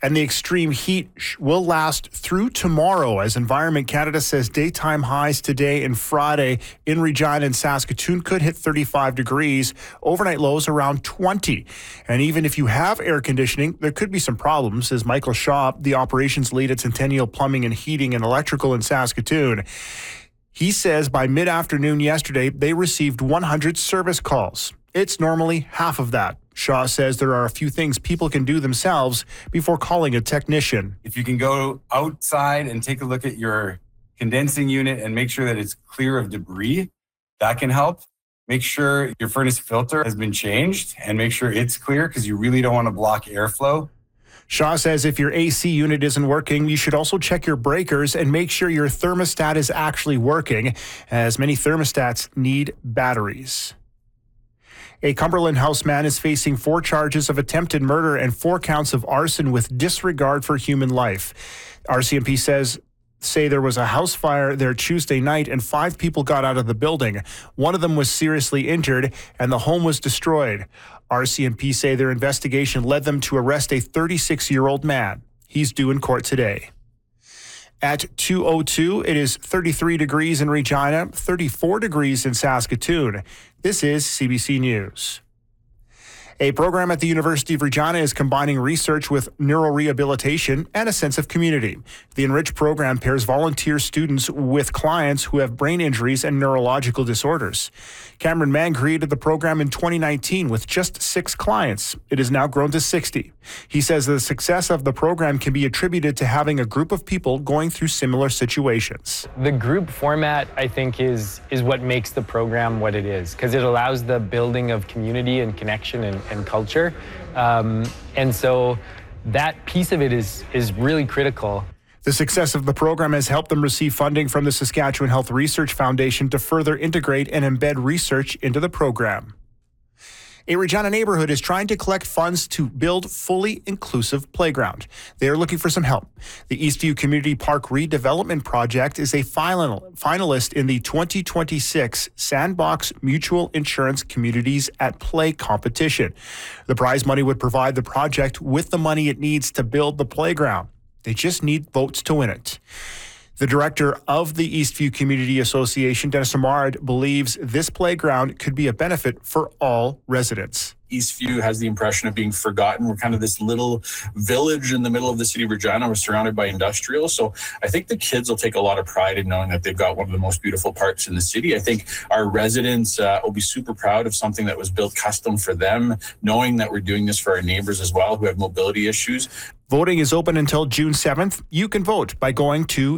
And the extreme heat will last through tomorrow, as Environment Canada says daytime highs today and Friday in Regina and Saskatoon could hit 35 degrees, overnight lows around 20. And even if you have air conditioning, there could be some problems, says Michael Shaw, the operations lead at Centennial Plumbing and Heating and Electrical in Saskatoon. He says by mid-afternoon yesterday, they received 100 service calls. It's normally half of that. Shaw says there are a few things people can do themselves before calling a technician. If you can go outside and take a look at your condensing unit and make sure that it's clear of debris, that can help. Make sure your furnace filter has been changed and make sure it's clear because you really don't want to block airflow. Shaw says if your AC unit isn't working, you should also check your breakers and make sure your thermostat is actually working, as many thermostats need batteries. A Cumberland House man is facing 4 charges of attempted murder and 4 counts of arson with disregard for human life. RCMP say there was a house fire there Tuesday night and 5 people got out of the building. One of them was seriously injured and the home was destroyed. RCMP say their investigation led them to arrest a 36-year-old man. He's due in court today. At 2:02, it is 33 degrees in Regina, 34 degrees in Saskatoon. This is CBC News. A program at the University of Regina is combining research with neurorehabilitation and a sense of community. The Enrich program pairs volunteer students with clients who have brain injuries and neurological disorders. Cameron Mann created the program in 2019 with just 6 clients. It has now grown to 60. He says the success of the program can be attributed to having a group of people going through similar situations. The group format, I think, is what makes the program what it is, because it allows the building of community and connection and culture. And so that piece of it is really critical. The success of the program has helped them receive funding from the Saskatchewan Health Research Foundation to further integrate and embed research into the program. A Regina neighborhood is trying to collect funds to build fully inclusive playground. They are looking for some help. The Eastview Community Park Redevelopment Project is a finalist in the 2026 Sandbox Mutual Insurance Communities at Play competition. The prize money would provide the project with the money it needs to build the playground. They just need votes to win it. The director of the Eastview Community Association, Dennis Amard, believes this playground could be a benefit for all residents. Eastview has the impression of being forgotten. We're kind of this little village in the middle of the city of Regina. We're surrounded by industrial. So I think the kids will take a lot of pride in knowing that they've got one of the most beautiful parks in the city. I think our residents will be super proud of something that was built custom for them, knowing that we're doing this for our neighbors as well who have mobility issues. Voting is open until June 7th. You can vote by going to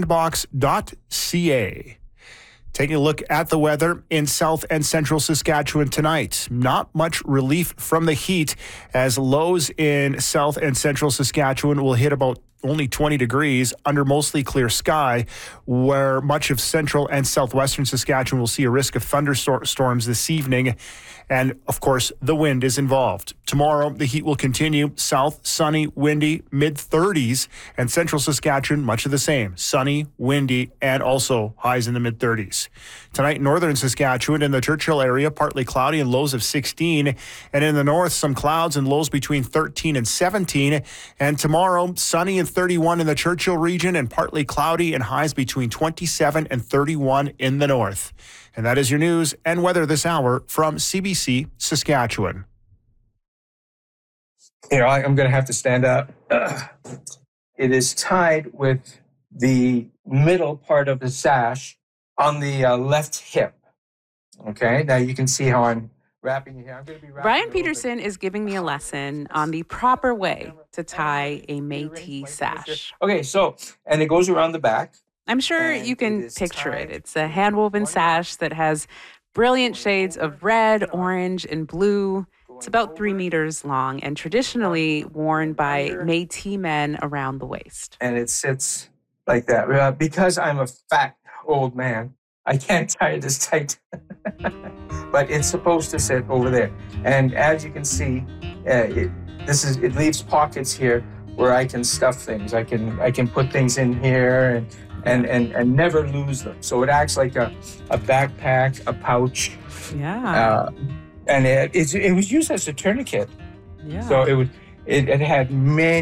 sandbox.ca. Taking a look at the weather in South and Central Saskatchewan tonight. Not much relief from the heat as lows in South and Central Saskatchewan will hit about only 20 degrees under mostly clear sky, where much of central and southwestern Saskatchewan will see a risk of thunderstorms this evening. And, of course, the wind is involved. Tomorrow, the heat will continue. South, sunny, windy, mid-30s. And central Saskatchewan, much of the same. Sunny, windy, and also highs in the mid-30s. Tonight, northern Saskatchewan and the Churchill area, partly cloudy and lows of 16. And in the north, some clouds and lows between 13 and 17. And tomorrow, sunny and 31 in the Churchill region and partly cloudy and highs between 27 and 31 in the north. And that is your news and weather this hour from CBC Saskatchewan. Here, I'm going to have to stand up. It is tied with the middle part of the sash on the left hip. Okay, now you can see how I'm wrapping it here. I'm going to be Brian Peterson is giving me a lesson on the proper way to tie a Métis sash. Okay, so, and it goes around the back. I'm sure you can picture it. It's a hand-woven sash that has brilliant shades of red, orange, and blue. It's about 3 meters long and traditionally worn by Métis men around the waist. And it sits like that. Because I'm a fat old man, I can't tie it this tight. But it's supposed to sit over there. And as you can see, it leaves pockets here where I can stuff things. I can put things in here and never lose them. So it acts like a backpack, a pouch. Yeah. And it was used as a tourniquet. Yeah. So it had many